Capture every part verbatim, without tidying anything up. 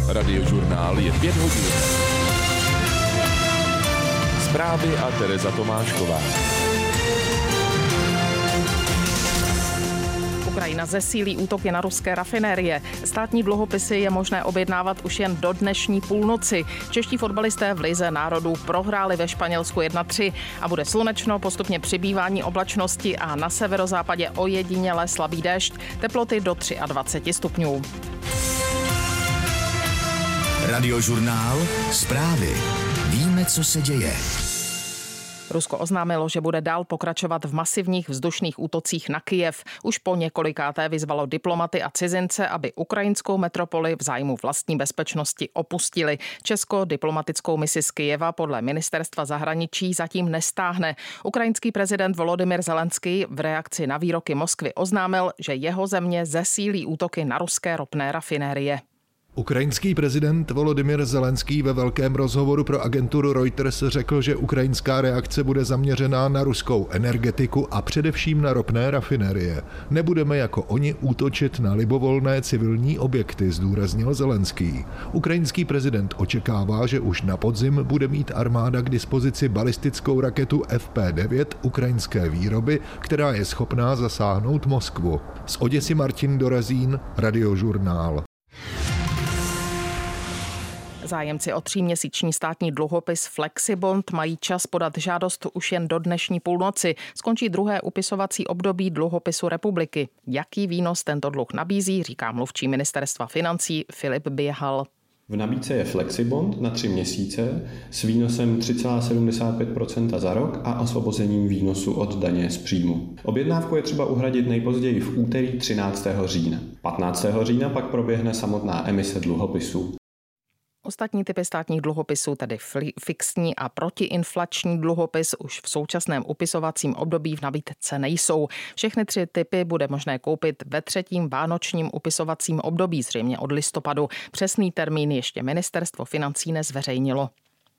Radiožurnál je pět hodin. Zprávy a Tereza Tomášková. Ukrajina zesílí útoky na ruské rafinérie. Státní dluhopisy je možné objednávat už jen do dnešní půlnoci. Čeští fotbalisté v lize národů prohráli ve Španělsku jedna tři a bude slunečno, postupně přibývání oblačnosti a na severozápadě ojediněle slabý déšť. Teploty do dvacet tři stupňů. Radiožurnál, zprávy. Víme, co se děje. Rusko oznámilo, že bude dál pokračovat v masivních vzdušných útocích na Kyjev. Už po několikáté vyzvalo diplomaty a cizince, aby ukrajinskou metropoli v zájmu vlastní bezpečnosti opustili. Česko diplomatickou misi z Kyjeva podle ministerstva zahraničí zatím nestáhne. Ukrajinský prezident Volodymyr Zelenský v reakci na výroky Moskvy oznámil, že jeho země zesílí útoky na ruské ropné rafinérie. Ukrajinský prezident Volodymyr Zelenský ve velkém rozhovoru pro agenturu Reuters řekl, že ukrajinská reakce bude zaměřená na ruskou energetiku a především na ropné rafinérie. Nebudeme jako oni útočit na libovolné civilní objekty, zdůraznil Zelenský. Ukrajinský prezident očekává, že už na podzim bude mít armáda k dispozici balistickou raketu F P devět ukrajinské výroby, která je schopná zasáhnout Moskvu. Z Oděsy Martin Dorazín, Radiožurnál. Zájemci o tříměsíční státní dluhopis Flexibond mají čas podat žádost už jen do dnešní půlnoci. Skončí druhé upisovací období dluhopisu republiky. Jaký výnos tento dluh nabízí, říká mluvčí ministerstva financí Filip Běhal. V nabídce je Flexibond na tři měsíce s výnosem tři celá sedmdesát pět procenta za rok a osvobozením výnosu od daně z příjmu. Objednávku je třeba uhradit nejpozději v úterý třináctého října. patnáctého října pak proběhne samotná emise dluhopisů. Ostatní typy státních dluhopisů, tedy fixní a protiinflační dluhopis, už v současném upisovacím období v nabídce nejsou. Všechny tři typy bude možné koupit ve třetím vánočním upisovacím období, zřejmě od listopadu. Přesný termín ještě ministerstvo financí nezveřejnilo.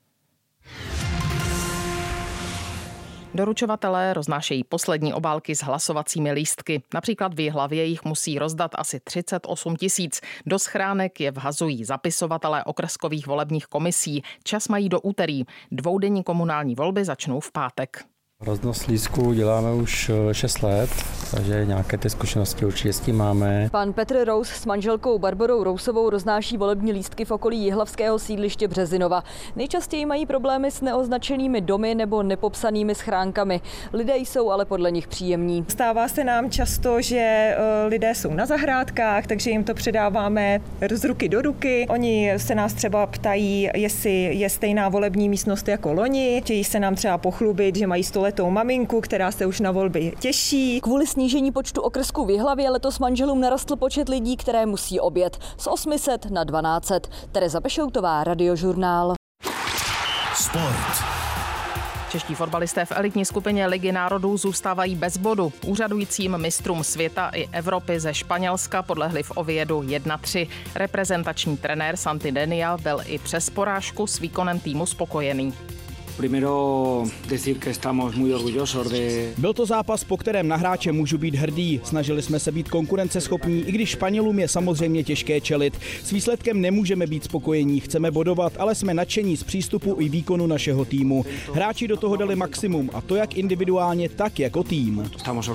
Doručovatelé roznášejí poslední obálky s hlasovacími lístky. Například v Jihlavě jich musí rozdat asi třicet osm tisíc. Do schránek je vhazují zapisovatelé okrskových volebních komisí. Čas mají do úterý. Dvoudenní komunální volby začnou v pátek. Roznos lístků děláme už šest let, takže nějaké ty zkušenosti určitě s tím máme. Pan Petr Rous s manželkou Barborou Rousovou roznáší volební lístky v okolí jihlavského sídliště Březinova. Nejčastěji mají problémy s neoznačenými domy nebo nepopsanými schránkami. Lidé jsou ale podle nich příjemní. Stává se nám často, že lidé jsou na zahrádkách, takže jim to předáváme z ruky do ruky. Oni se nás třeba ptají, jestli je stejná volební místnost jako loni. Chtějí se nám třeba pochlubit, že mají sto tou maminku, která se už na volby těší. Kvůli snížení počtu okrsků v Jihlavě letos manželům narostl počet lidí, které musí obět. Z osm set na dvanáct set. Tereza Pešoutová, Radiožurnál. Sport. Čeští fotbalisté v elitní skupině Ligy národů zůstávají bez bodu. Úřadujícím mistrům světa i Evropy ze Španělska podlehli v Oviedu jedna tři. Reprezentační trenér Santi Denia byl i přes porážku s výkonem týmu spokojený. Byl to zápas, po kterém na hráče můžu být hrdý. Snažili jsme se být konkurenceschopní, i když Španělům je samozřejmě těžké čelit. S výsledkem nemůžeme být spokojení, chceme bodovat, ale jsme nadšení z přístupu i výkonu našeho týmu. Hráči do toho dali maximum, a to jak individuálně, tak jako tým.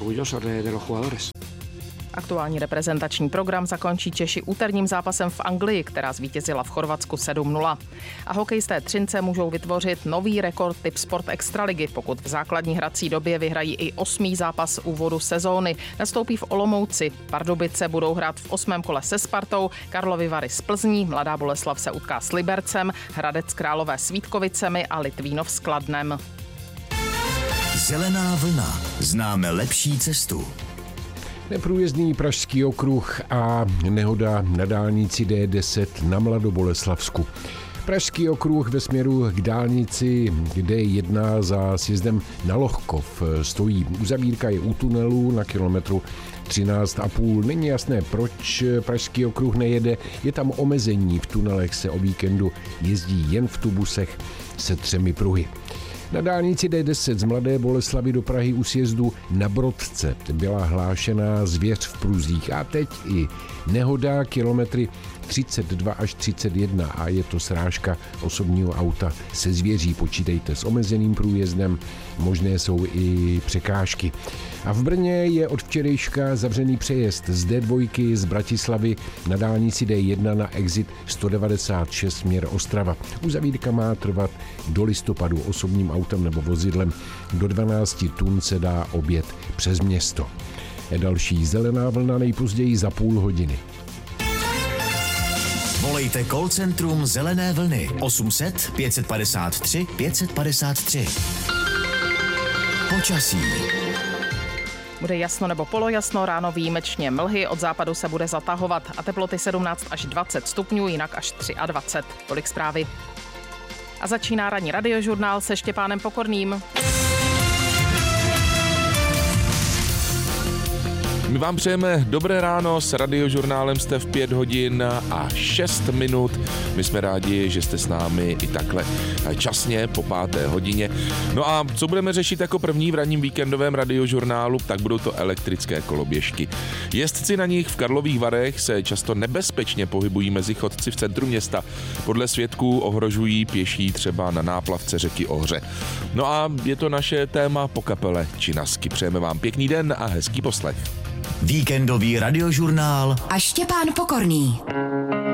Aktuální reprezentační program zakončí Češi úterním zápasem v Anglii, která zvítězila v Chorvatsku sedm nula. A hokejisté Třince můžou vytvořit nový rekord Tipsport Extraligy, pokud v základní hrací době vyhrají i osmý zápas úvodu sezóny. Nastoupí v Olomouci. Pardubice budou hrát v osmém kole se Spartou, Karlovy Vary s Plzní, Mladá Boleslav se utká s Libercem, Hradec Králové s Vítkovicemi a Litvínov s Kladnem. Zelená vlna. Známe lepší cestu. Neprůjezdný Pražský okruh a nehoda na dálnici D deset na Mladoboleslavsku. Pražský okruh ve směru k dálnici D jedna za sjezdem na Lohkov stojí. Uzavírka je u tunelu na kilometru třináct a půl. Není jasné, proč Pražský okruh nejede. Je tam omezení. V tunelech se o víkendu jezdí jen v tubusech se třemi pruhy. Na dálnici D deset z Mladé Boleslavi do Prahy u sjezdu na Brodce byla hlášená zvěř v průzích a teď i nehoda, kilometry třicet dva až třicet jedna a je to srážka osobního auta se zvěří. Počítejte s omezeným průjezdem, možné jsou i překážky. A v Brně je od včerejška zavřený přejezd z D dva z Bratislavy na dálnici D jedna na exit sto devadesát šest směr Ostrava. Uzavírka má trvat do listopadu. Osobním autem nebo vozidlem do dvanáct tun se dá objet přes město. Další zelená vlna nejpozději za půl hodiny. Volejte call centrum Zelené vlny osm set pět padesát tři pět padesát tři. Počasí. Bude jasno nebo polojasno, ráno výjimečně mlhy, od západu se bude zatahovat a teploty sedmnáct až dvacet stupňů, jinak až dvacet tři. Tolik zprávy. A začíná ranní radiožurnál se Štěpánem Pokorným. My vám přejeme dobré ráno, s radiožurnálem jste v pět hodin a šest minut. My jsme rádi, že jste s námi i takhle časně po páté hodině. No a co budeme řešit jako první v ranním víkendovém radiožurnálu, tak budou to elektrické koloběžky. Jezdci na nich v Karlových Varech se často nebezpečně pohybují mezi chodci v centru města. Podle svědků ohrožují pěší třeba na náplavce řeky Ohře. No a je to naše téma po kapele Činasky. Přejeme vám pěkný den a hezký poslech. Víkendový radiožurnál a Štěpán Pokorný.